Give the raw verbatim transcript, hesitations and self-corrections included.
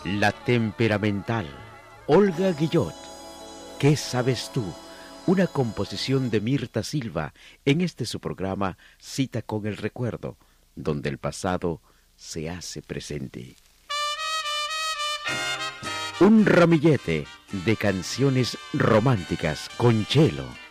La temperamental Olga Guillot, ¿qué sabes tú? Una composición de Mirta Silva en este su programa Cita con el Recuerdo, donde el pasado se hace presente. Un ramillete de canciones románticas con Chelo.